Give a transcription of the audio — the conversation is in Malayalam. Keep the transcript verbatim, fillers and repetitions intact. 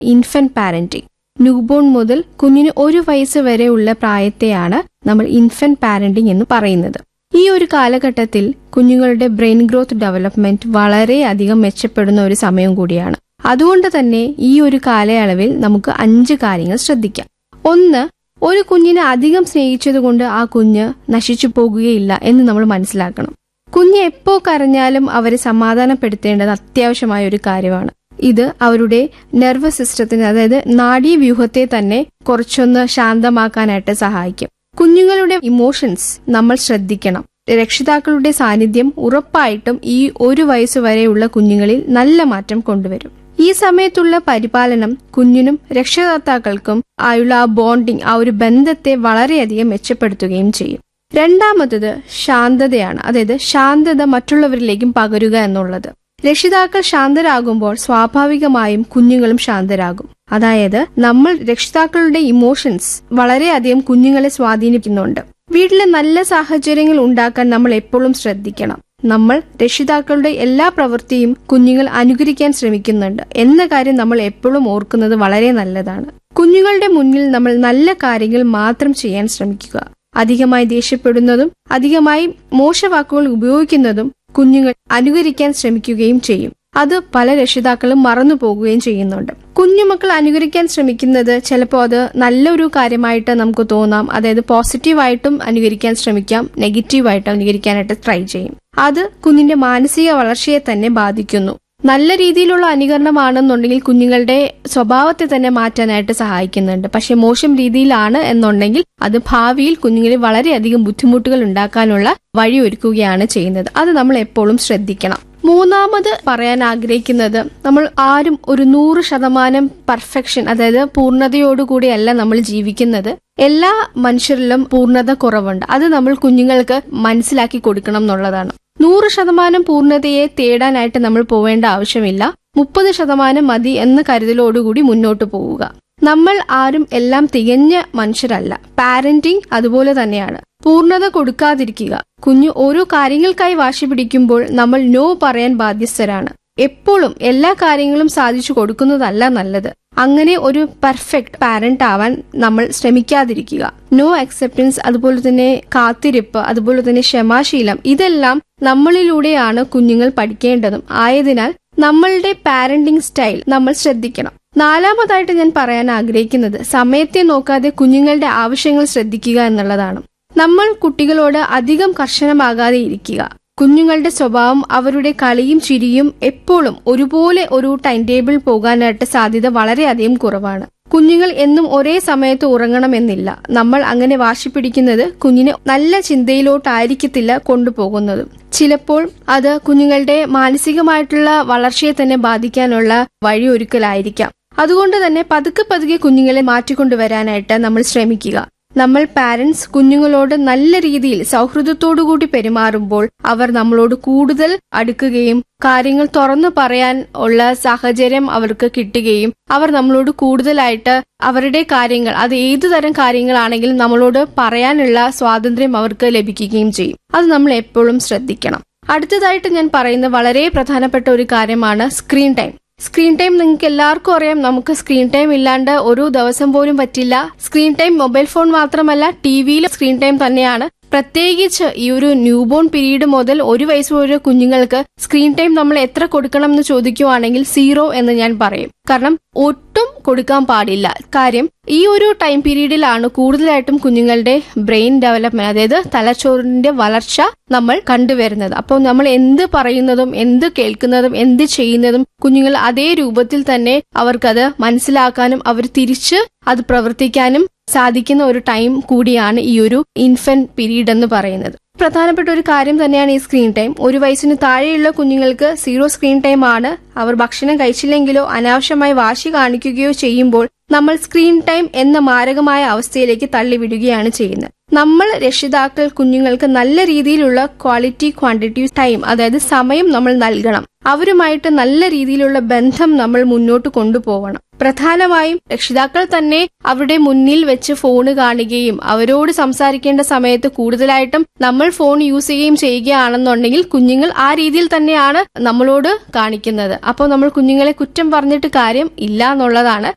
Infant parenting. ന്യൂബോൺ മുതൽ കുഞ്ഞിന് ഒരു വയസ്സ് വരെയുള്ള പ്രായത്തെയാണ് നമ്മൾ ഇൻഫന്റ് പാരന്റിംഗ് എന്ന് പറയുന്നത്. ഈ ഒരു കാലഘട്ടത്തിൽ കുഞ്ഞുങ്ങളുടെ ബ്രെയിൻ ഗ്രോത്ത് ഡെവലപ്മെന്റ് വളരെയധികം മെച്ചപ്പെടുന്ന ഒരു സമയം കൂടിയാണ്. അതുകൊണ്ട് തന്നെ ഈ ഒരു കാലയളവിൽ നമുക്ക് അഞ്ച് കാര്യങ്ങൾ ശ്രദ്ധിക്കാം. ഒന്ന്, ഒരു കുഞ്ഞിനെ അധികം സ്നേഹിച്ചതുകൊണ്ട് ആ കുഞ്ഞ് നശിച്ചു പോകുകയില്ല എന്ന് നമ്മൾ മനസ്സിലാക്കണം. കുഞ്ഞ് എപ്പോ കരഞ്ഞാലും അവരെ സമാധാനപ്പെടുത്തേണ്ടത് അത്യാവശ്യമായ ഒരു കാര്യമാണ്. ഇത് അവരുടെ നെർവസ് സിസ്റ്റത്തിന്, അതായത് നാഡീവ്യൂഹത്തെ തന്നെ കുറച്ചൊന്ന് ശാന്തമാക്കാനായിട്ട് സഹായിക്കും. കുഞ്ഞുങ്ങളുടെ ഇമോഷൻസ് നമ്മൾ ശ്രദ്ധിക്കണം. രക്ഷിതാക്കളുടെ സാന്നിധ്യം ഉറപ്പായിട്ടും ഈ ഒരു വയസ്സ് വരെയുള്ള കുഞ്ഞുങ്ങളിൽ നല്ല മാറ്റം കൊണ്ടുവരും. ഈ സമയത്തുള്ള പരിപാലനം കുഞ്ഞിനും രക്ഷകർത്താക്കൾക്കും ആയുള്ള ആ ബോണ്ടിങ്, ആ ഒരു ബന്ധത്തെ വളരെയധികം മെച്ചപ്പെടുത്തുകയും ചെയ്യും. രണ്ടാമത്തത് ശാന്തതയാണ്. അതായത് ശാന്തത മറ്റുള്ളവരിലേക്കും പകരുക എന്നുള്ളത്. രക്ഷിതാക്കൾ ശാന്തരാകുമ്പോൾ സ്വാഭാവികമായും കുഞ്ഞുങ്ങളും ശാന്തരാകും. അതായത് നമ്മൾ രക്ഷിതാക്കളുടെ ഇമോഷൻസ് വളരെയധികം കുഞ്ഞുങ്ങളെ സ്വാധീനിക്കുന്നുണ്ട്. വീട്ടിലെ നല്ല സാഹചര്യങ്ങൾ ഉണ്ടാക്കാൻ നമ്മൾ എപ്പോഴും ശ്രദ്ധിക്കണം. നമ്മൾ രക്ഷിതാക്കളുടെ എല്ലാ പ്രവൃത്തിയും കുഞ്ഞുങ്ങൾ അനുകരിക്കാൻ ശ്രമിക്കുന്നുണ്ട് എന്ന കാര്യം നമ്മൾ എപ്പോഴും ഓർക്കുന്നത് വളരെ നല്ലതാണ്. കുഞ്ഞുങ്ങളുടെ മുന്നിൽ നമ്മൾ നല്ല കാര്യങ്ങൾ മാത്രം ചെയ്യാൻ ശ്രമിക്കുക. അധികമായി ദേഷ്യപ്പെടുന്നതും അധികമായി മോശവാക്കുകൾ ഉപയോഗിക്കുന്നതും കുഞ്ഞുങ്ങൾ അനുകരിക്കാൻ ശ്രമിക്കുകയും ചെയ്യും. അത് പല രക്ഷിതാക്കളും മറന്നു പോകുകയും ചെയ്യുന്നുണ്ട്. കുഞ്ഞുമക്കൾ അനുകരിക്കാൻ ശ്രമിക്കുന്നത് ചിലപ്പോൾ അത് നല്ലൊരു കാര്യമായിട്ട് നമുക്ക് തോന്നാം. അതായത് പോസിറ്റീവായിട്ടും അനുകരിക്കാൻ ശ്രമിക്കാം, നെഗറ്റീവായിട്ടും അനുകരിക്കാനായിട്ട് ട്രൈ ചെയ്യും. അത് കുഞ്ഞിന്റെ മാനസിക വളർച്ചയെ തന്നെ ബാധിക്കുന്നു. നല്ല രീതിയിലുള്ള അനുകരണമാണെന്നുണ്ടെങ്കിൽ കുഞ്ഞുങ്ങളുടെ സ്വഭാവത്തെ തന്നെ മാറ്റാനായിട്ട് സഹായിക്കുന്നുണ്ട്. പക്ഷെ മോശം രീതിയിലാണ് എന്നുണ്ടെങ്കിൽ അത് ഭാവിയിൽ കുഞ്ഞുങ്ങളിൽ വളരെയധികം ബുദ്ധിമുട്ടുകൾ ഉണ്ടാക്കാനുള്ള വഴിയൊരുക്കുകയാണ് ചെയ്യുന്നത്. അത് നമ്മൾ എപ്പോഴും ശ്രദ്ധിക്കണം. മൂന്നാമത് പറയാൻ ആഗ്രഹിക്കുന്നത്, നമ്മൾ ആരും ഒരു നൂറ് ശതമാനം പെർഫെക്ഷൻ, അതായത് പൂർണ്ണതയോടുകൂടിയല്ല നമ്മൾ ജീവിക്കുന്നത്. എല്ലാ മനുഷ്യരിലും പൂർണ്ണത കുറവുണ്ട്. അത് നമ്മൾ കുഞ്ഞുങ്ങൾക്ക് മനസ്സിലാക്കി കൊടുക്കണം എന്നുള്ളതാണ്. നൂറ് ശതമാനം പൂർണ്ണതയെ തേടാനായിട്ട് നമ്മൾ പോവേണ്ട ആവശ്യമില്ല. മുപ്പത് ശതമാനം മതി എന്ന കരുതലോടുകൂടി മുന്നോട്ട് പോവുക. നമ്മൾ ആരും എല്ലാം തികഞ്ഞ മനുഷ്യരല്ല. പാരന്റിംഗ് അതുപോലെ തന്നെയാണ്. പൂർണ്ണത കൊടുക്കാതിരിക്കുക. കുഞ്ഞു ഓരോ കാര്യങ്ങൾക്കായി വാശി പിടിക്കുമ്പോൾ നമ്മൾ നോ പറയാൻ ബാധ്യസ്ഥരാണ്. എപ്പോഴും എല്ലാ കാര്യങ്ങളും സാധിച്ചു കൊടുക്കുന്നതല്ല നല്ലത്. അങ്ങനെ ഒരു പെർഫെക്റ്റ് പാരന്റ് ആവാൻ നമ്മൾ ശ്രമിക്കാതിരിക്കുക. നോ അക്സെപ്റ്റൻസ്, അതുപോലെ തന്നെ കാത്തിരിപ്പ്, അതുപോലെ തന്നെ ക്ഷമാശീലം, ഇതെല്ലാം നമ്മളിലൂടെയാണ് കുഞ്ഞുങ്ങൾ പഠിക്കേണ്ടതും. ആയതിനാൽ നമ്മളുടെ പാരന്റിംഗ് സ്റ്റൈൽ നമ്മൾ ശ്രദ്ധിക്കണം. നാലാമതായിട്ട് ഞാൻ പറയാൻ ആഗ്രഹിക്കുന്നത്, സമയത്തെ നോക്കാതെ കുഞ്ഞുങ്ങളുടെ ആവശ്യങ്ങൾ ശ്രദ്ധിക്കുക എന്നുള്ളതാണ്. നമ്മൾ കുട്ടികളോട് അധികം കർശനമാകാതെ ഇരിക്കുക. കുഞ്ഞുങ്ങളുടെ സ്വഭാവം, അവരുടെ കളിയും ചിരിയും എപ്പോഴും ഒരുപോലെ ഒരു ടൈം ടേബിൾ പോകാനായിട്ട് സാധ്യത വളരെയധികം കുറവാണ്. കുഞ്ഞുങ്ങൾ എന്നും ഒരേ സമയത്ത് ഉറങ്ങണമെന്നില്ല. നമ്മൾ അങ്ങനെ വാശി പിടിക്കുന്നത് കുഞ്ഞിനെ നല്ല ചിന്തയിലോട്ടായിരിക്കത്തില്ല കൊണ്ടുപോകുന്നതും. ചിലപ്പോൾ അത് കുഞ്ഞുങ്ങളുടെ മാനസികമായിട്ടുള്ള വളർച്ചയെ തന്നെ ബാധിക്കാനുള്ള വഴിയൊരുക്കലായിരിക്കാം. അതുകൊണ്ട് തന്നെ പതുക്കെ പതുക്കെ കുഞ്ഞുങ്ങളെ മാറ്റിക്കൊണ്ടുവരാനായിട്ട് നമ്മൾ ശ്രമിക്കുക. നമ്മൾ പാരന്റ്സ് കുഞ്ഞുങ്ങളോട് നല്ല രീതിയിൽ സൗഹൃദത്തോടുകൂടി പെരുമാറുമ്പോൾ അവർ നമ്മളോട് കൂടുതൽ അടുക്കുകയും കാര്യങ്ങൾ തുറന്നു പറയാൻ ഉള്ള സാഹചര്യം അവർക്ക് കിട്ടുകയും അവർ നമ്മളോട് കൂടുതലായിട്ട് അവരുടെ കാര്യങ്ങൾ, അത് ഏതു തരം കാര്യങ്ങളാണെങ്കിലും നമ്മളോട് പറയാനുള്ള സ്വാതന്ത്ര്യം അവർക്ക് ലഭിക്കുകയും ചെയ്യും. അത് നമ്മൾ എപ്പോഴും ശ്രദ്ധിക്കണം. അടുത്തതായിട്ട് ഞാൻ പറയുന്ന വളരെ പ്രധാനപ്പെട്ട ഒരു കാര്യമാണ് സ്ക്രീൻ ടൈം. സ്ക്രീൻ ടൈം നിങ്ങൾക്ക് എല്ലാവർക്കും അറിയാം. നമുക്ക് സ്ക്രീൻ ടൈം ഇല്ലാണ്ട് ഒരു ദിവസം പോലും പറ്റില്ല. സ്ക്രീൻ ടൈം മൊബൈൽ ഫോൺ മാത്രമല്ല, ടിവിയിൽ സ്ക്രീൻ ടൈം തന്നെയാണ്. പ്രത്യേകിച്ച് ഈ ഒരു ന്യൂബോൺ പീരീഡ് മുതൽ ഒരു വയസ്സ് വരെ കുഞ്ഞുങ്ങൾക്ക് സ്ക്രീൻ ടൈം നമ്മൾ എത്ര കൊടുക്കണം എന്ന് ചോദിക്കുവാണെങ്കിൽ സീറോ എന്ന് ഞാൻ പറയും. കാരണം ഒട്ടും കൊടുക്കാൻ പാടില്ല. കാര്യം ഈ ഒരു ടൈം പീരീഡിലാണ് കൂടുതലായിട്ടും കുഞ്ഞുങ്ങളുടെ ബ്രെയിൻ ഡെവലപ്മെന്റ്, അതായത് തലച്ചോറിന്റെ വളർച്ച നമ്മൾ കണ്ടുവരുന്നത്. അപ്പോൾ നമ്മൾ എന്ത് പറയുന്നതും എന്ത് കേൾക്കുന്നതും എന്ത് ചെയ്യുന്നതും കുഞ്ഞുങ്ങൾ അതേ രൂപത്തിൽ തന്നെ അവർക്കത് മനസ്സിലാക്കാനും അവർ തിരിച്ച് അത് പ്രവർത്തിക്കാനും സാധിക്കുന്ന ഒരു ടൈം കൂടിയാണ് ഈ ഒരു ഇൻഫന്റ് പീരീഡ് എന്ന് പറയുന്നത്. പ്രധാനപ്പെട്ട ഒരു കാര്യം തന്നെയാണ് ഈ സ്ക്രീൻ ടൈം. ഒരു വയസ്സിന് താഴെയുള്ള കുഞ്ഞുങ്ങൾക്ക് സീറോ സ്ക്രീൻ ടൈം ആണ്. അവർ ഭക്ഷണം കഴിച്ചില്ലെങ്കിലോ അനാവശ്യമായി വാശി കാണിക്കുകയോ ചെയ്യുമ്പോൾ നമ്മൾ സ്ക്രീൻ ടൈം എന്ന മാരകമായ അവസ്ഥയിലേക്ക് തള്ളിവിടുകയാണ് ചെയ്യുന്നത്. നമ്മൾ രക്ഷിതാക്കൾ കുഞ്ഞുങ്ങൾക്ക് നല്ല രീതിയിലുള്ള ക്വാളിറ്റി ക്വാണ്ടിറ്റി ടൈം, അതായത് സമയം നമ്മൾ നൽകണം. അവരുമായിട്ട് നല്ല രീതിയിലുള്ള ബന്ധം നമ്മൾ മുന്നോട്ട് കൊണ്ടുപോകണം. പ്രധാനമായും രക്ഷിതാക്കൾ തന്നെ അവരുടെ മുന്നിൽ വെച്ച് ഫോണ് കാണുകയും അവരോട് സംസാരിക്കേണ്ട സമയത്ത് കൂടുതലായിട്ടും നമ്മൾ ഫോൺ യൂസ് ചെയ്യുകയും ചെയ്യുകയാണെന്നുണ്ടെങ്കിൽ കുഞ്ഞുങ്ങൾ ആ രീതിയിൽ തന്നെയാണ് നമ്മളോട് കാണിക്കുന്നത്. അപ്പോൾ നമ്മൾ കുഞ്ഞുങ്ങളെ കുറ്റം പറഞ്ഞിട്ട് കാര്യം ഇല്ല എന്നുള്ളതാണ്.